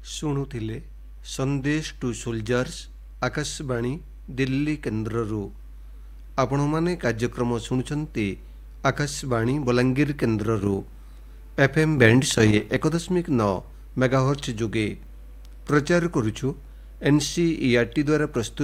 ଶୁଣୁଥିଲେ ସନ୍ଦେଶ two soldiers Akashvani Delhi କେନ୍ଦ୍ରରୁ। ଆପଣମାନେ କାର୍ଯ୍ୟକ୍ରମ ଶୁଣୁଛନ୍ତି ଆକାଶବାଣୀ ବଲାଙ୍ଗୀର କେନ୍ଦ୍ରରୁ। FM ବ୍ୟାଣ୍ଡ 101.9 ମେଗାହର୍ଟ୍ଜ ଯୋଗେ ପ୍ରଚାର କରୁଛୁ NCERT ଦ୍ୱାରା ପ୍ରସ୍ତୁତ